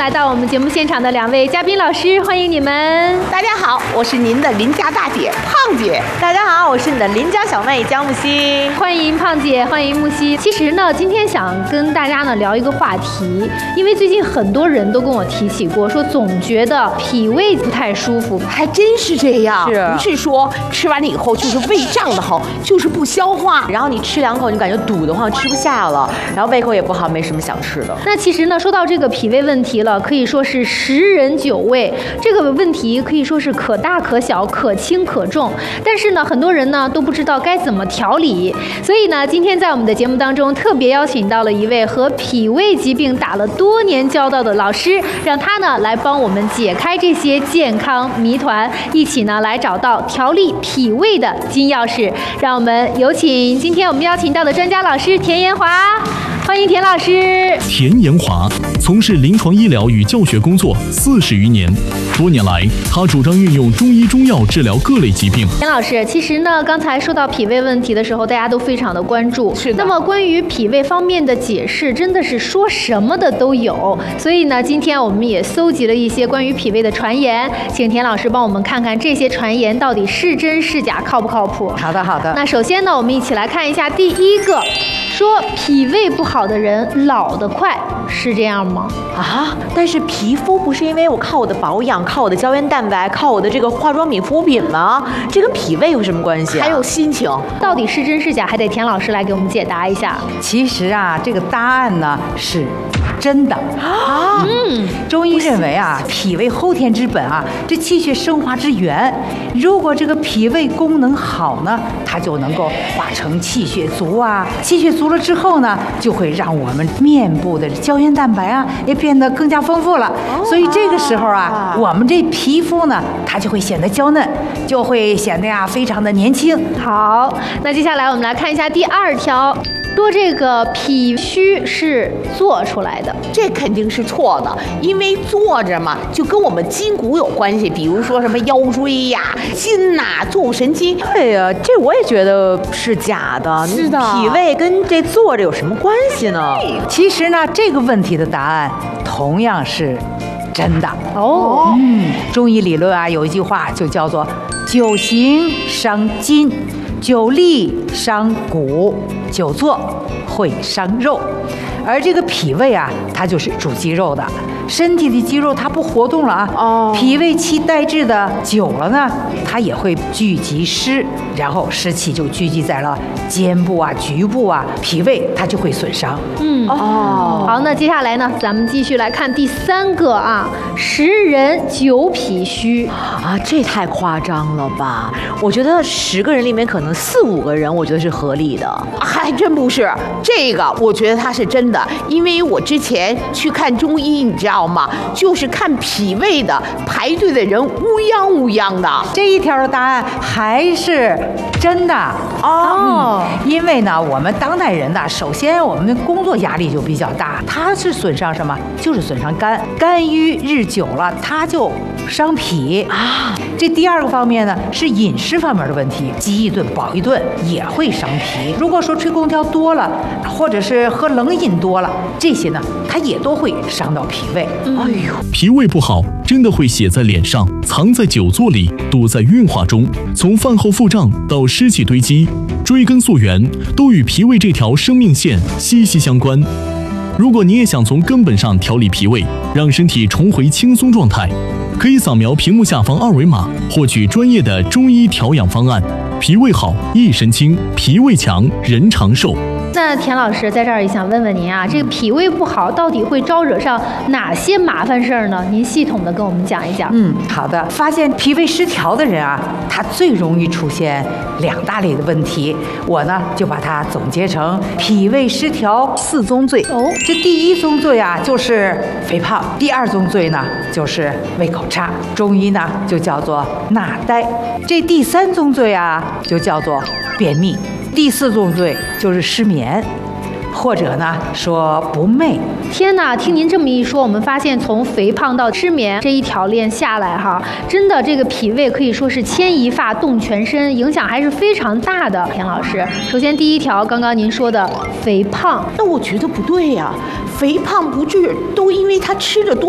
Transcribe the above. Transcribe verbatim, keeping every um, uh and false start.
来到我们节目现场的两位嘉宾老师，欢迎你们。 大家好，我是您的邻家大姐胖姐。 大家好，我是你的邻家小妹江木希。 欢迎胖姐，欢迎木希。其实呢，今天想跟大家呢聊一个话题，因为最近很多人都跟我提起过，说总觉得脾胃不太舒服， 还真是这样。 是， 不是说吃完了以后就是胃胀得慌，就是不消化， 然后你吃两口你感觉堵得慌，吃不下了，然后胃口也不好，没什么想吃的。 那其实呢，说到这个脾胃问题了，可以说是十人九胃。这个问题可以说是可大可小，可轻可重。但是呢，很多人呢都不知道该怎么调理。所以呢，今天在我们的节目当中，特别邀请到了一位和脾胃疾病打了多年交道的老师，让他呢来帮我们解开这些健康谜团，一起呢来找到调理脾胃的金钥匙。让我们有请今天我们邀请到的专家老师田延华。欢迎田老师。 田延华从事临床医疗与教学工作四十余年，多年来，他主张运用中医中药治疗各类疾病。 田老师，其实呢，刚才说到脾胃问题的时候，大家都非常的关注。 是的。 那么关于脾胃方面的解释，真的是说什么的都有。所以呢，今天我们也搜集了一些关于脾胃的传言，请田老师帮我们看看这些传言到底是真是假，靠不靠谱？ 好的，好的。 那首先呢，我们一起来看一下第一个。说脾胃不好的人老得快，是这样吗？ 啊，但是皮肤不是因为我靠我的保养，靠我的胶原蛋白，靠我的这个化妆品、护肤品吗？这跟脾胃有什么关系啊？ 还有心情， 到底是真是假，还得田老师来给我们解答一下。 其实啊，这个答案呢是真的啊。 嗯，中医认为啊，脾胃后天之本啊，这气血生化之源。如果这个脾胃功能好呢，它就能够化成气血足啊，气血足了之后呢，就会让我们面部的胶原蛋白啊也变得更加丰富了。哦、所以这个时候啊，啊我们这皮肤呢，它就会显得娇嫩，就会显得呀非常的年轻。 好，那接下来我们来看一下第二条。说这个脾虚是做出来的， 这肯定是错的，因为坐着嘛，就跟我们筋骨有关系，比如说什么腰椎呀、筋呐、坐骨神经。 对呀，这我也觉得是假的。 是的， 脾胃跟这坐着有什么关系呢？ 其实呢，这个问题的答案同样是真的哦。 嗯，中医理论啊，有一句话就叫做“久行伤筋，久立伤骨，久坐会伤肉”。而这个脾胃啊，它就是主肌肉的，身体的肌肉它不活动了啊，哦，脾胃气代滞的久了呢，它也会聚集湿，然后湿气就聚集在了肩部啊、局部啊，脾胃它就会损伤。 嗯哦，好，那接下来呢，咱们继续来看第三个啊，十人九脾虚啊，这太夸张了吧？我觉得十个人里面可能四五个人，我觉得是合理的。 还真不是，这个我觉得它是真的。因为我之前去看中医，你知道吗？就是看脾胃的，排队的人乌泱乌泱的。 这一条的答案还是真的哦、嗯，因为呢，我们当代人呢，首先我们的工作压力就比较大，它是损伤什么？就是损伤肝，肝郁日久了，它就伤脾啊。这第二个方面呢，是饮食方面的问题，饥一顿饱一顿也会伤脾。如果说吹空调多了，或者是喝冷饮多了，这些呢，它也都会伤到脾胃。 嗯、 哎呦， 脾胃不好，真的会写在脸上，藏在久坐里，躲在运化中。从饭后腹胀到湿气堆积，追根溯源，都与脾胃这条生命线息息相关。如果你也想从根本上调理脾胃，让身体重回轻松状态，可以扫描屏幕下方二维码，获取专业的中医调养方案。脾胃好，一身轻；脾胃强，人长寿。 那田老师在这儿也想问问您啊，这个脾胃不好到底会招惹上哪些麻烦事儿呢？您系统的跟我们讲一讲。 嗯，好的。发现脾胃失调的人啊，他最容易出现两大类的问题，我呢就把它总结成脾胃失调四宗罪。哦，这第一宗罪啊就是肥胖，第二宗罪呢就是胃口差，中医呢就叫做纳呆。这第三宗罪啊就叫做便秘。第四宗罪就是失眠，或者呢说不寐。 天哪，听您这么一说，我们发现从肥胖到失眠这一条链下来哈，真的这个脾胃可以说是牵一发动全身，影响还是非常大的。田老师，首先第一条，刚刚您说的肥胖， 那我觉得不对呀、啊，肥胖不治都因为他吃的多。